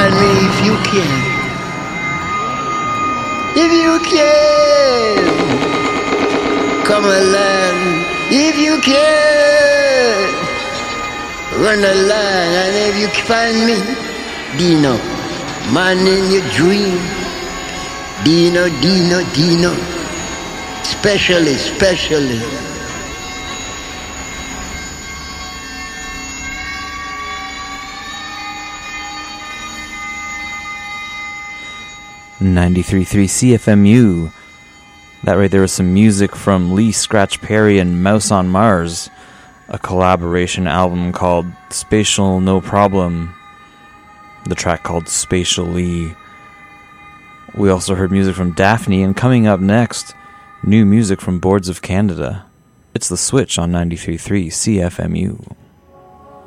find me if you can. If you can, come along. If you can, run along. And if you find me, Dino, man in your dream. Dino, Dino, Dino. Specially, specially. .93.3 CFMU. That right there was some music from Lee Scratch Perry and Mouse on Mars, a collaboration album called Spatial No Problem, the track called Spatially. We also heard music from Daphne, and coming up next, new music from Boards of Canada. It's The Switch on .93.3 CFMU.